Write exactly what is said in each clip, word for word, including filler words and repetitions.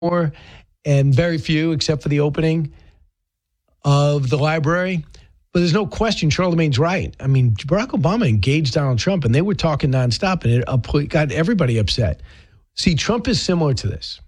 more, and very few, except for the opening of the library. But there's no question Charlemagne's right. I mean, Barack Obama engaged Donald Trump, and they were talking nonstop, and it got everybody upset. See, Trump is similar to this.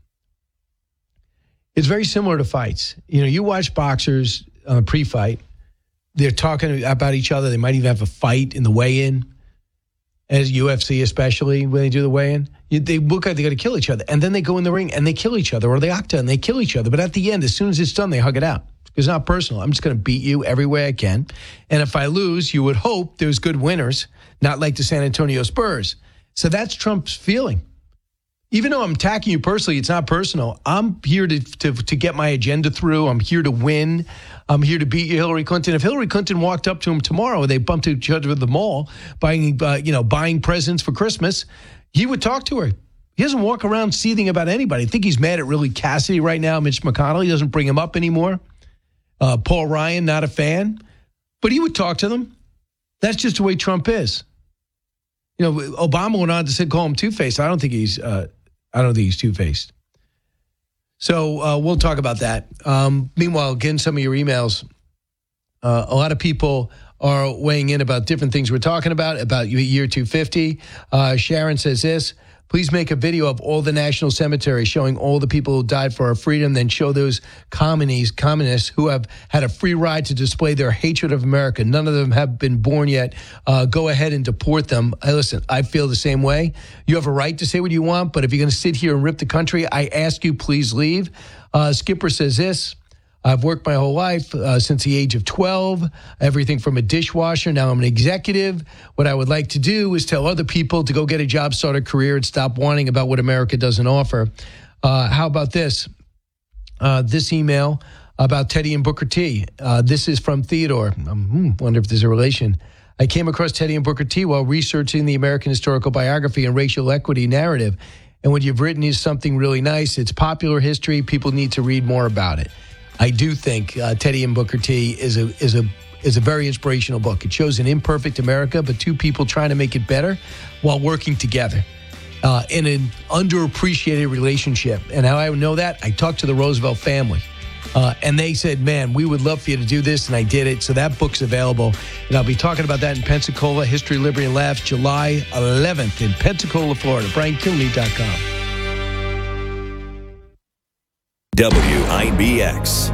It's very similar to fights. You know, you watch boxers on a pre-fight. They're talking about each other. They might even have a fight in the weigh-in, as U F C especially, when they do the weigh-in. They look like they're going to kill each other. And then they go in the ring, and they kill each other, or the octagon, they kill each other. But at the end, as soon as it's done, they hug it out. It's not personal. I'm just going to beat you every way I can. And if I lose, you would hope there's good winners, not like the San Antonio Spurs. So that's Trump's feeling. Even though I'm attacking you personally, it's not personal. I'm here to, to, to get my agenda through. I'm here to win. I'm here to beat Hillary Clinton. If Hillary Clinton walked up to him tomorrow, they bumped each other at the mall, buying, uh, you know, buying presents for Christmas, he would talk to her. He doesn't walk around seething about anybody. I think he's mad at really Cassidy right now, Mitch McConnell. He doesn't bring him up anymore. Uh, Paul Ryan, not a fan. But he would talk to them. That's just the way Trump is. You know, Obama went on to say, call him two-faced. I don't think he's uh, I don't think he's two-faced. So uh, we'll talk about that. Um, meanwhile, again, some of your emails. Uh, a lot of people are weighing in about different things we're talking about, about year two fifty. Uh, Sharon says this. Please make a video of all the national cemeteries showing all the people who died for our freedom, then show those communists, communists who have had a free ride to display their hatred of America. None of them have been born yet. Uh, go ahead and deport them. Hey, listen, I feel the same way. You have a right to say what you want, but if you're going to sit here and rip the country, I ask you, please leave. Uh, Skipper says this. I've worked my whole life uh, since the age of twelve, everything from a dishwasher. Now I'm an executive. What I would like to do is tell other people to go get a job, start a career, and stop whining about what America doesn't offer. Uh, how about this? Uh, this email about Teddy and Booker T. Uh, this is from Theodore. I um, wonder if there's a relation. I came across Teddy and Booker T while researching the American historical biography and racial equity narrative. And what you've written is something really nice. It's popular history. People need to read more about it. I do think uh, Teddy and Booker T is a is a is a very inspirational book. It shows an imperfect America, but two people trying to make it better while working together uh, in an underappreciated relationship. And how I know that? I talked to the Roosevelt family, uh, and they said, "Man, we would love for you to do this," and I did it. So that book's available, and I'll be talking about that in Pensacola, History, Liberty, and Laughs, July eleventh in Pensacola, Florida. Brian Kilmeade dot com. W I B X.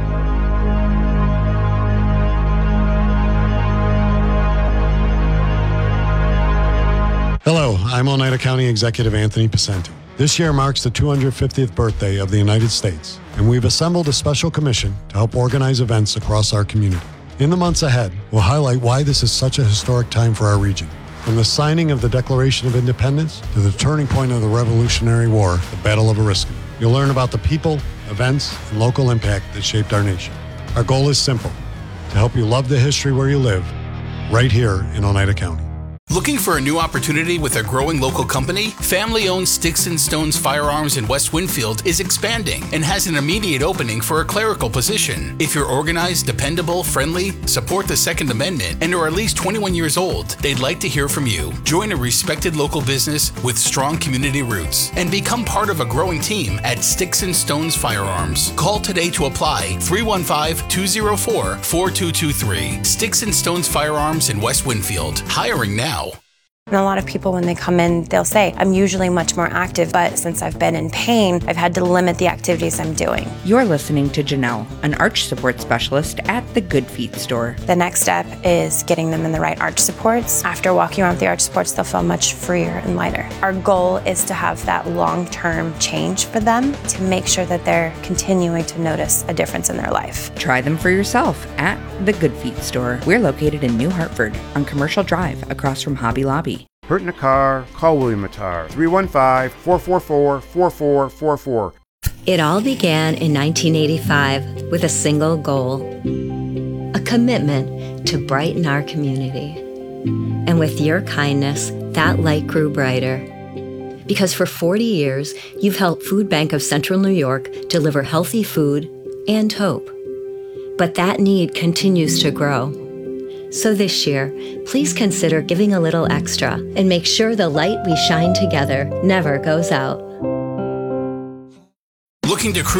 Hello, I'm Oneida County Executive Anthony Picenti. This year marks the two hundred fiftieth birthday of the United States, and we've assembled a special commission to help organize events across our community. In the months ahead, we'll highlight why this is such a historic time for our region. From the signing of the Declaration of Independence to the turning point of the Revolutionary War, the Battle of Oriskany. You'll learn about the people, events, and local impact that shaped our nation. Our goal is simple, to help you love the history where you live, right here in Oneida County. Looking for a new opportunity with a growing local company? Family-owned Sticks and Stones Firearms in West Winfield is expanding and has an immediate opening for a clerical position. If you're organized, dependable, friendly, support the Second Amendment, and are at least twenty-one years old, they'd like to hear from you. Join a respected local business with strong community roots and become part of a growing team at Sticks and Stones Firearms. Call today to apply, three one five, two oh four, four two two three. Sticks and Stones Firearms in West Winfield. Hiring now. And a lot of people, when they come in, they'll say, I'm usually much more active, but since I've been in pain, I've had to limit the activities I'm doing. You're listening to Janelle, an arch support specialist at the Good Feet store. The next step is getting them in the right arch supports. After walking around with the arch supports, they'll feel much freer and lighter. Our goal is to have that long-term change for them to make sure that they're continuing to notice a difference in their life. Try them for yourself at the Good Feet store. We're located in New Hartford on Commercial Drive across from Hobby Lobby. Hurt in a car? Call William Mattar, three one five, four four four, four four four four. It all began in nineteen eighty-five with a single goal, a commitment to brighten our community. And with your kindness, that light grew brighter. Because for forty years, you've helped Food Bank of Central New York deliver healthy food and hope. But that need continues to grow. So this year, please consider giving a little extra and make sure the light we shine together never goes out. Looking to cruise